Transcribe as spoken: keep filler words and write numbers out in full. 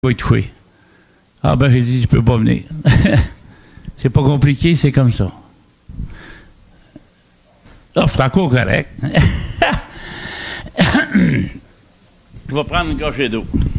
va être touché. Ah ben, j'ai dit, je peux pas venir. C'est pas compliqué, c'est comme ça. Ah, je suis encore correct. Je vais prendre une gorgée d'eau.